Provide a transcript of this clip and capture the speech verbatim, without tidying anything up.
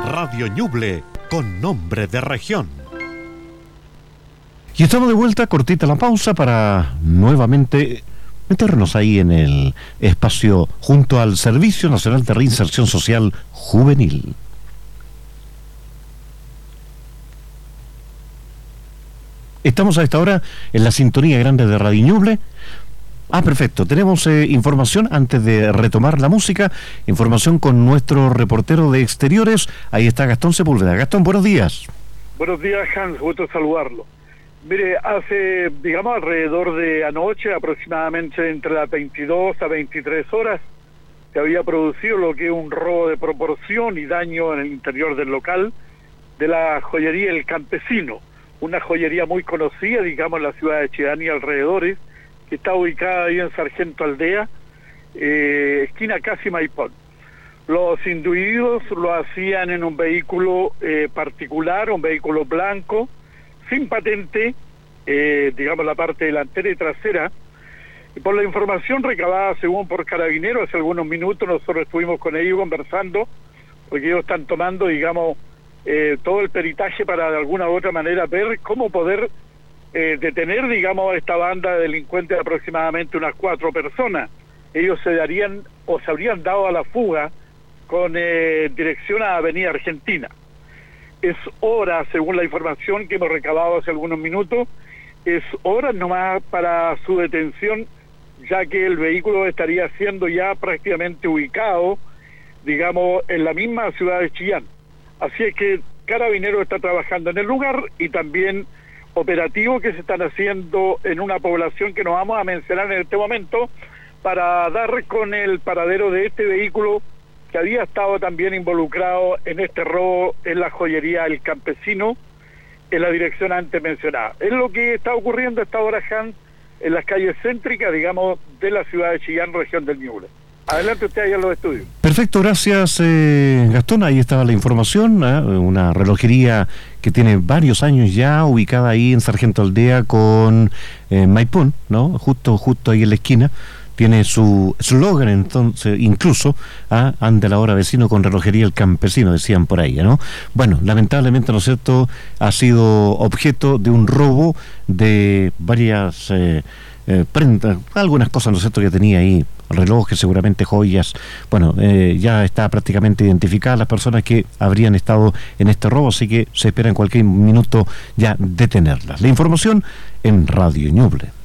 Radio Ñuble, con nombre de región. Y estamos de vuelta, cortita la pausa para nuevamente meternos ahí en el espacio junto al Servicio Nacional de Reinserción Social Juvenil. Estamos a esta hora en la sintonía grande de Radio Ñuble. Ah, perfecto. Tenemos eh, información antes de retomar la música. Información con nuestro reportero de exteriores. Ahí está Gastón Sepúlveda. Gastón, buenos días. Buenos días, Hans. Gusto saludarlo. Mire, hace, digamos, alrededor de anoche, aproximadamente entre las veintidós a veintitrés horas, se había producido lo que es un robo de proporción y daño en el interior del local de la joyería El Campesino, una joyería muy conocida, digamos, en la ciudad de Chillán y alrededores, que está ubicada ahí en Sargento Aldea, eh, esquina casi Maipón. Los individuos lo hacían en un vehículo eh, particular, un vehículo blanco, sin patente, eh, digamos la parte delantera y trasera. Y por la información recabada según por Carabineros, hace algunos minutos nosotros estuvimos con ellos conversando, porque ellos están tomando, digamos, eh, todo el peritaje para de alguna u otra manera ver cómo poder eh, detener, digamos, a esta banda de delincuentes de aproximadamente unas cuatro personas. Ellos se darían o se habrían dado a la fuga con eh, dirección a Avenida Argentina. Es hora, según la información que hemos recabado hace algunos minutos, es hora nomás para su detención, ya que el vehículo estaría siendo ya prácticamente ubicado, digamos, en la misma ciudad de Chillán. Así es que Carabineros está trabajando en el lugar y también operativos que se están haciendo en una población que nos vamos a mencionar en este momento para dar con el paradero de este vehículo que había estado también involucrado en este robo en la joyería El Campesino, en la dirección antes mencionada. Es lo que está ocurriendo a esta hora, Hans, en las calles céntricas, digamos, de la ciudad de Chillán, región del Ñuble. Adelante usted allá en los estudios. Perfecto, gracias eh, Gastón, ahí estaba la información, ¿eh? Una relojería que tiene varios años ya, ubicada ahí en Sargento Aldea con eh, Maipón, ¿no? Justo, justo ahí en la esquina. Tiene su eslogan, entonces, incluso, ¿ah? Ande la hora vecino con relojería El Campesino, decían por ahí, ¿no? Bueno, lamentablemente, ¿no es cierto?, ha sido objeto de un robo de varias eh, eh, prendas, algunas cosas, ¿no es cierto?, que tenía ahí, relojes, seguramente joyas. Bueno, eh, ya está prácticamente identificada las personas que habrían estado en este robo, así que se espera en cualquier minuto ya detenerlas. La información en Radio Ñuble.